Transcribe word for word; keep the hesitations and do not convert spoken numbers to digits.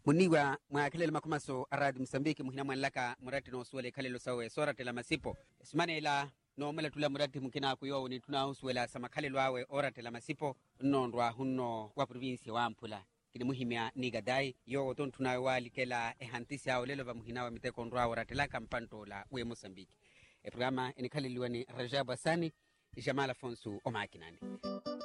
muniwa mwa kalelo makumaso aradi Msambiki muhina mwanlaka murati no suwele kalelo sawe sorate la masipo simane la no mela tula murati mukina kuyo ni tuna uswela sama kalelo awe orate la masipo nondwa hunno wa provinsi wa Ampula kini muhimia nigadai yo ton tuna wali kela ehantisi au lelo va muhina wa miteko ndwa orate la kampanto la we Mosambiki e programa eni kalelo ni Rajab Hassani Jamal Afonso o makinani.